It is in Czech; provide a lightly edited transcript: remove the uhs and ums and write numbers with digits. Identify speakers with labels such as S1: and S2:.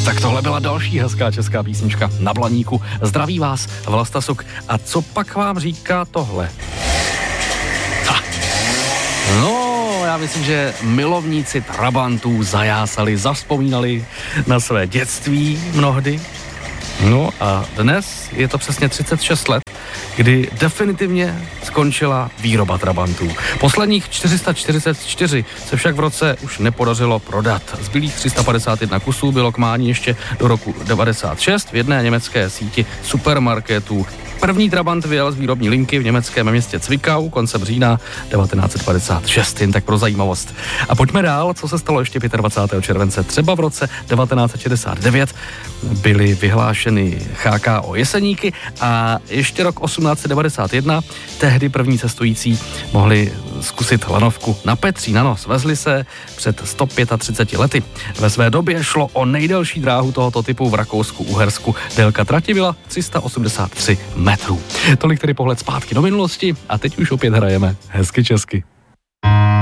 S1: Tak tohle byla další hezká česká písnička Na Blaníku. Zdraví vás Vlasta Suk. A co pak vám říká tohle? No, já myslím, že milovníci trabantů zajásali, zavzpomínali na své dětství mnohdy. No a dnes je to přesně 36 let, kdy definitivně skončila výroba trabantů. Posledních 444 se však v roce už nepodařilo prodat. Zbylých 351 kusů bylo k mání ještě do roku 96 v jedné německé síti supermarketů. První trabant vyjel z výrobní linky v německém městě Zwickau koncem října 1956, jen tak pro zajímavost. A pojďme dál, co se stalo ještě 25. července. Třeba v roce 1969 byly vyhlášeny HKO Jeseníky a ještě rok 1891 tehdy první cestující mohli zkusit lanovku na Petří na nos. Vezli se před 135 lety. Ve své době šlo o nejdelší dráhu tohoto typu v Rakousku-Uhersku. Délka trati byla 383 metrů. Tolik tedy pohled zpátky do minulosti a teď už opět hrajeme hezky česky.